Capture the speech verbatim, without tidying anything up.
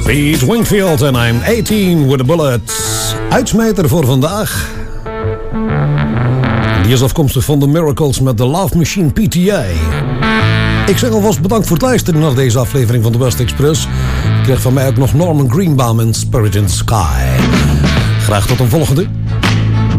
Pete Wingfield en I'm eighteen with a bullet. Uitsmijter voor vandaag. Die is afkomstig van The Miracles met The Love Machine P T A. Ik zeg alvast bedankt voor het luisteren naar deze aflevering van de West Express. Ik krijg van mij ook nog Norman Greenbaum en Spirit in the Sky. Graag tot een volgende.